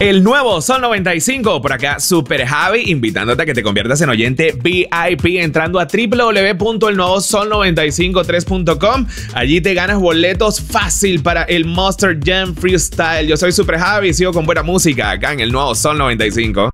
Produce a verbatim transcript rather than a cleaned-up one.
El nuevo Sol noventa y cinco, por acá Super Javi, invitándote a que te conviertas en oyente V I P entrando a w w w punto el nuevo sol noventa y cinco tres punto com. Allí te ganas boletos fácil para el Monster Jam Freestyle. Yo soy Super Javi y sigo con buena música acá en el nuevo Sol noventa y cinco.